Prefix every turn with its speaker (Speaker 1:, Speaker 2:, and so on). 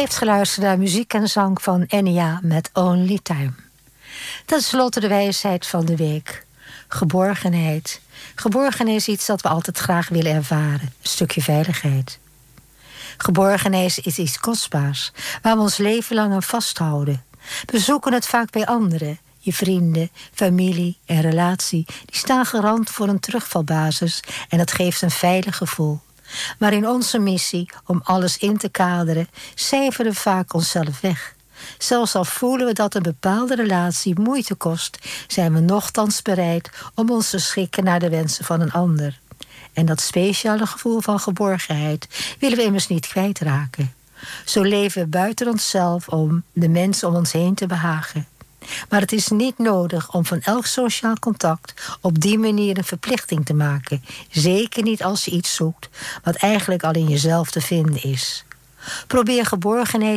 Speaker 1: heeft geluisterd naar muziek en zang van Enya met Only Time. Ten slotte de wijsheid van de week. Geborgenheid. Geborgenheid is iets dat we altijd graag willen ervaren. Een stukje veiligheid. Geborgenheid is iets kostbaars, waar we ons leven lang aan vasthouden. We zoeken het vaak bij anderen. Je vrienden, familie en relatie, die staan garant voor een terugvalbasis en dat geeft een veilig gevoel. Maar in onze missie om alles in te kaderen, cijferen we vaak onszelf weg. Zelfs al voelen we dat een bepaalde relatie moeite kost, zijn we nochtans bereid om ons te schikken naar de wensen van een ander. En dat speciale gevoel van geborgenheid willen we immers niet kwijtraken. Zo leven we buiten onszelf om de mensen om ons heen te behagen. Maar het is niet nodig om van elk sociaal contact op die manier een verplichting te maken. Zeker niet als je iets zoekt wat eigenlijk al in jezelf te vinden is. Probeer geborgenheid